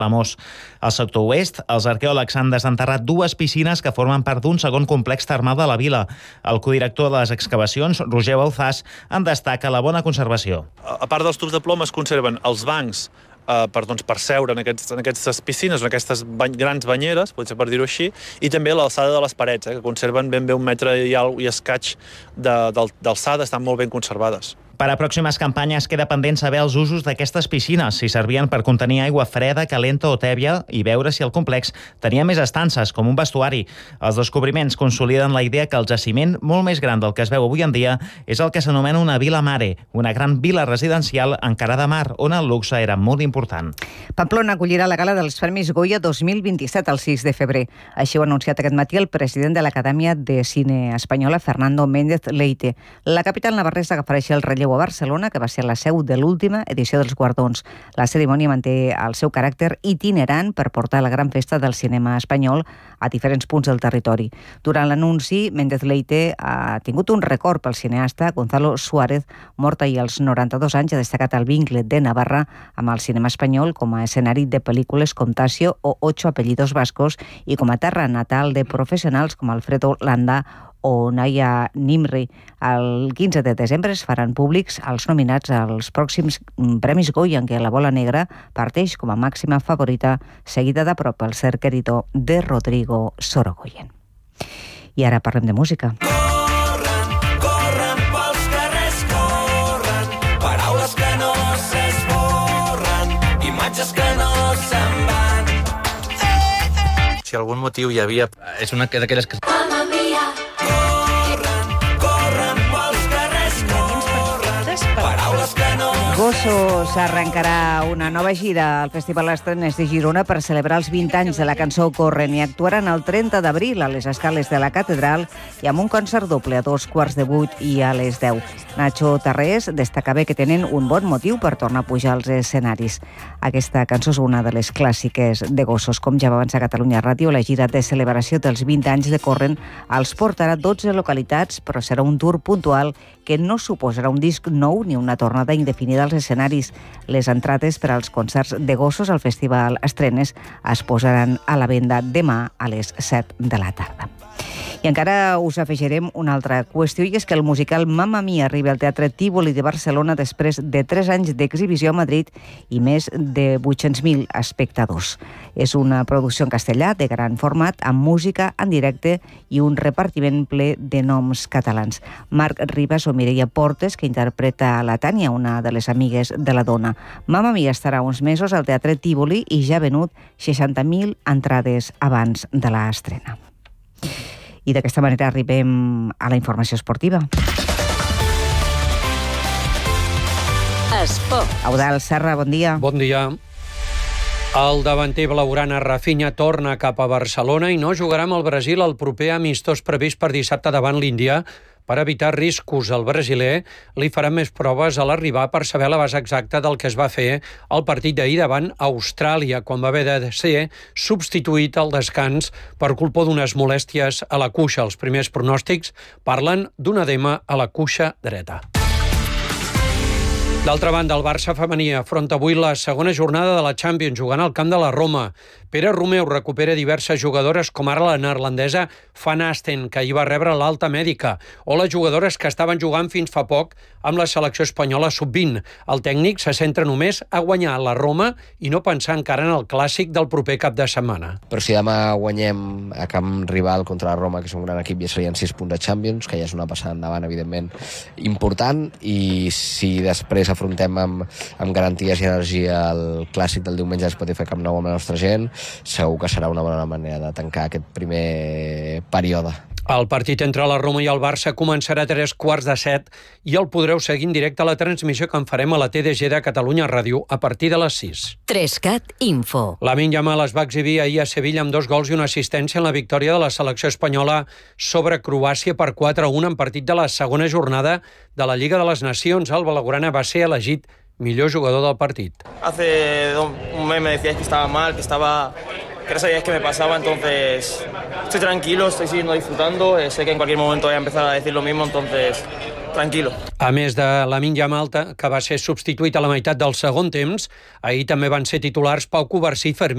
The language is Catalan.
Palamós. Al sector oest, els arqueòlegs han desenterrat 2 piscines que formen part d'un segon complex termal de la vila. El codirector de les excavacions, Roger Bauzàs, en destaca la bona conservació. A part dels tubs de plom es conserven els bancs per seure en aquestes piscines, en aquestes grans banyeres, potser per dir-ho així, i també l'alçada de les parets, que conserven ben bé 1 metre i escaig d'alçada, estan molt ben conservades. Per a pròximes campanyes queda pendent saber els usos d'aquestes piscines, si servien per contenir aigua freda, calenta o tèbia, i veure si el complex tenia més estances, com un vestuari. Els descobriments consoliden la idea que el jaciment, molt més gran del que es veu avui en dia, és el que s'anomena una vila mare, una gran vila residencial encarada a mar, on el luxe era molt important. Pamplona acollirà la gala dels Premis Goya 2027 el 6 de febrer. Així ho ha anunciat aquest matí el president de l'Acadèmia de Cine Espanyola, Fernando Méndez Leite. La capital navarresa agafarà el relleu a Barcelona, que va ser la seu de l'última edició dels guardons. La cerimònia manté el seu caràcter itinerant per portar la gran festa del cinema espanyol a diferents punts del territori. Durant l'anunci, Méndez Leite ha tingut un record pel cineasta Gonzalo Suárez, mort ahir als 92 anys, ha destacat el vincle de Navarra amb el cinema espanyol com a escenari de pel·lícules com Tasio o Ocho apellidos vascos i com a terra natal de professionals com Alfredo Landa o Naya Nimri. El 15 de desembre es faran públics els nominats als pròxims Premis Goya, en què la bola negra parteix com a màxima favorita, seguida de prop el Ser Querido de Rodrigo Sorogoyen. I ara parlem de música. Corren, corren pels carrers, corren, paraules que no s'esborren, imatges que no se'n van. Si algun motiu hi havia, és una d'aquelles que... Gossos arrencarà una nova gira al Festival Estrenes de Girona per celebrar els 20 anys de la cançó Corren i actuaran el 30 d'abril a les escales de la Catedral i amb un concert doble a 7:15 i a les 10. Nacho Tarrés destacava que tenen un bon motiu per tornar a pujar als escenaris. Aquesta cançó és una de les clàssiques de Gossos. Com ja va avançar Catalunya Ràdio, la gira de celebració dels 20 anys de Corren els portarà a 12 localitats, però serà un tour puntual que no suposarà un disc nou ni una tornada indefinida als escenaris. Les entrades per als concerts de Gossos al Festival Estrenes es posaran a la venda demà a les 7 de la tarda. I encara us afegirem una altra qüestió, i és que el musical Mamma Mia arriba al Teatre Tívoli de Barcelona després de 3 anys d'exhibició a Madrid i més de 800.000 espectadors. És una producció en castellà de gran format, amb música en directe i un repartiment ple de noms catalans. Marc Ribas o Mireia Portes, que interpreta la Tània, una de les amigues de la dona. Mamma Mia estarà uns mesos al Teatre Tívoli i ja ha venut 60.000 entrades abans de l'estrena. I d'aquesta manera arribem a la informació esportiva. Esport. Eudald Serra, bon dia. Bon dia. El davanter blaugrana Rafinha torna cap a Barcelona i no jugarà amb el Brasil el proper amistós previst per dissabte davant l'Índia. Per evitar riscos, el brasiler li farà més proves a l'arribar per saber la base exacta del que es va fer al partit d'ahir davant Austràlia, quan va haver de ser substituït al descans per culpa d'unes molèsties a la cuixa. Els primers pronòstics parlen d'un edema a la cuixa dreta. D'altra banda, el Barça femení afronta avui la segona jornada de la Champions, jugant al camp de la Roma. Pere Romeu recupera diverses jugadores, com ara la neerlandesa Van Asten, que ahir va rebre l'alta mèdica, o les jugadores que estaven jugant fins fa poc amb la selecció espanyola sub-20. El tècnic se centra només a guanyar la Roma i no pensar encara en el clàssic del proper cap de setmana. Però si demà guanyem a camp rival contra la Roma, que és un gran equip, ja serien 6 punts de Champions, que ja és una passada endavant, evidentment, important, i si després afrontem amb garanties i energia el clàssic del diumenge a Spotify Camp Nou amb la nostra gent, segur que serà una bona manera de tancar aquest primer període. El partit entre la Roma i el Barça començarà a 7:15 i el podreu seguir en directe a la transmissió que en farem a la TDG de Catalunya Ràdio a partir de les 6. 3CAT Info. Lamine Yamal es va exhibir ahir a Sevilla amb 2 gols i una assistència en la victòria de la selecció espanyola sobre Croàcia per 4-1 en partit de la segona jornada de la Lliga de les Nacions. El blaugrana va ser elegit millor jugador del partit. Hace un mes me decíais que estaba mal, que no sabíais qué me pasaba, entonces estoy tranquilo, estoy siguiendo disfrutando, sé que en cualquier momento voy a empezar a decir lo mismo, entonces tranquilo. A més de Lamine Yamal, que va ser substituït a la meitat del segon temps, ahir també van ser titulars Pau Covarsí i Fermín.